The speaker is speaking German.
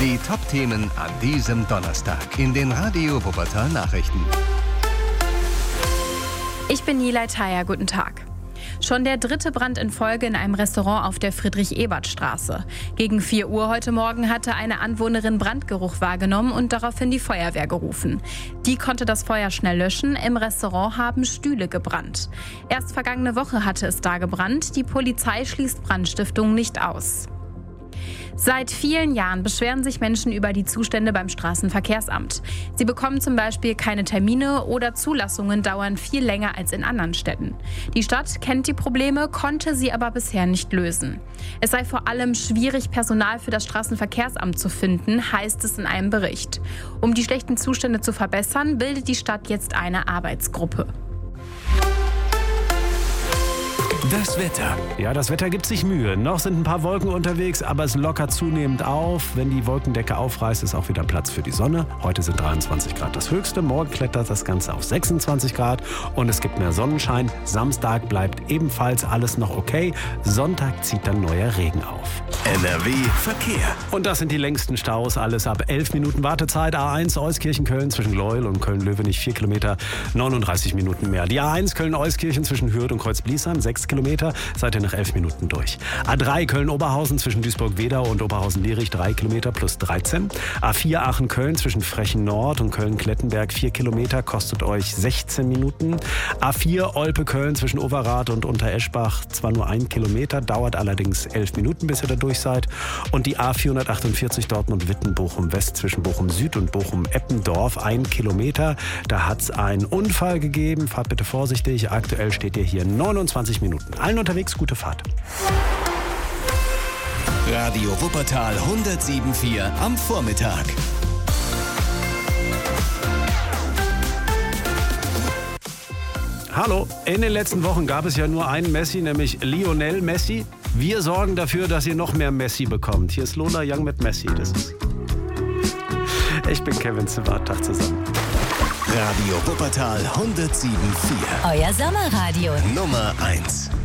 Die Top-Themen an diesem Donnerstag in den Radio Wuppertal Nachrichten. Ich bin Nilay Thayer, guten Tag. Schon der dritte Brand in Folge in einem Restaurant auf der Friedrich-Ebert-Straße. Gegen 4 Uhr heute Morgen hatte eine Anwohnerin Brandgeruch wahrgenommen und daraufhin die Feuerwehr gerufen. Die konnte das Feuer schnell löschen. Im Restaurant haben Stühle gebrannt. Erst vergangene Woche hatte es da gebrannt. Die Polizei schließt Brandstiftung nicht aus. Seit vielen Jahren beschweren sich Menschen über die Zustände beim Straßenverkehrsamt. Sie bekommen zum Beispiel keine Termine oder Zulassungen dauern viel länger als in anderen Städten. Die Stadt kennt die Probleme, konnte sie aber bisher nicht lösen. Es sei vor allem schwierig, Personal für das Straßenverkehrsamt zu finden, heißt es in einem Bericht. Um die schlechten Zustände zu verbessern, bildet die Stadt jetzt eine Arbeitsgruppe. Das Wetter. Ja, das Wetter gibt sich Mühe. Noch sind ein paar Wolken unterwegs, aber es lockert zunehmend auf. Wenn die Wolkendecke aufreißt, ist auch wieder Platz für die Sonne. Heute sind 23 Grad das Höchste. Morgen klettert das Ganze auf 26 Grad und es gibt mehr Sonnenschein. Samstag bleibt ebenfalls alles noch okay. Sonntag zieht dann neuer Regen auf. NRW Verkehr. Und das sind die längsten Staus. Alles ab 11 Minuten Wartezeit. A1 Euskirchen-Köln zwischen Gleuel und Köln-Löwenich 4 Kilometer, 39 Minuten mehr. Die A1 Köln-Euskirchen zwischen Hürth und Kreuzbliesheim 6 Kilometer, seid ihr nach 11 Minuten durch. A3 Köln-Oberhausen zwischen Duisburg-Wedau und Oberhausen-Lierich 3 Kilometer plus 13. A4 Aachen-Köln zwischen Frechen-Nord und Köln-Klettenberg 4 Kilometer, kostet euch 16 Minuten. A4 Olpe-Köln zwischen Overath und Untereschbach zwar nur 1 Kilometer, dauert allerdings 11 Minuten, bis ihr da durch seid. Und die A448 Dortmund-Witten-Bochum-West zwischen Bochum-Süd und Bochum-Eppendorf 1 Kilometer. Da hat es einen Unfall gegeben. Fahrt bitte vorsichtig. Aktuell steht ihr hier 29 Minuten. Allen unterwegs gute Fahrt. Radio Wuppertal 107.4 am Vormittag. Hallo, in den letzten Wochen gab es ja nur einen Messi, nämlich Lionel Messi. Wir sorgen dafür, dass ihr noch mehr Messi bekommt. Hier ist Lola Young mit Messi. Ich bin Kevin Zimmert. Tag zusammen. Radio Wuppertal 107.4. Euer Sommerradio. Nummer 1.